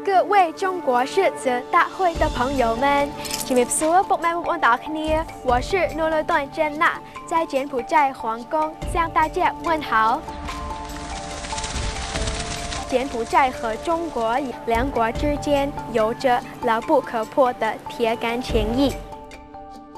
各位中国诗词大会的朋友们，ជំរាបសួរពុកម៉ែបងប្អូនទាំងអស់គ្នា我是诺勒段珍娜在柬埔寨皇宫向大家问好。柬埔寨和中国两国之间有着牢不可破的铁杆情谊。